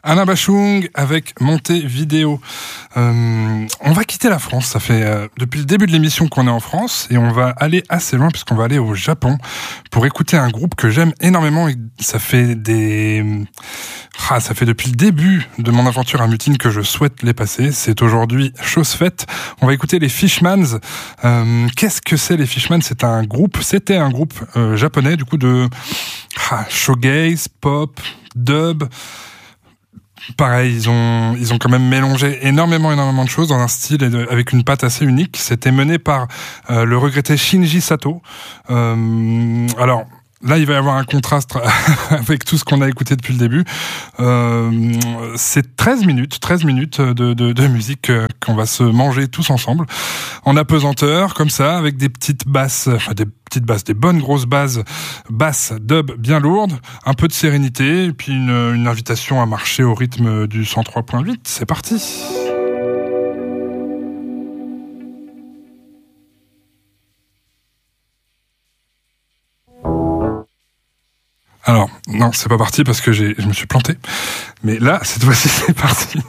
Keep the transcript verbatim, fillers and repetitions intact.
Alain Bachung avec Montevideo. Euh, on va quitter la France. Ça fait euh, depuis le début de l'émission qu'on est en France et on va aller assez loin puisqu'on va aller au Japon pour écouter un groupe que j'aime énormément. Et ça fait des, ah, ça fait depuis le début de mon aventure à Mutine que je souhaite les passer. C'est aujourd'hui chose faite. On va écouter les Fishmans. Euh, qu'est-ce que c'est les Fishmans ? C'est un groupe. C'était un groupe euh, japonais du coup de ah, shoegaze, pop, dub. Pareil, ils ont ils ont quand même mélangé énormément énormément de choses dans un style et de, avec une patte assez unique. C'était mené par euh, le regretté Shinji Sato. Euh, alors là, il va y avoir un contraste avec tout ce qu'on a écouté depuis le début. Euh, c'est treize minutes, treize minutes de, de, de musique qu'on va se manger tous ensemble, en apesanteur, comme ça, avec des petites basses, enfin des petites basses, des bonnes grosses basses, basses dub bien lourdes, un peu de sérénité, et puis une, une invitation à marcher au rythme du cent trois point huit. C'est parti. Alors, non, c'est pas parti parce que j'ai, je me suis planté. Mais là, cette fois-ci, c'est parti.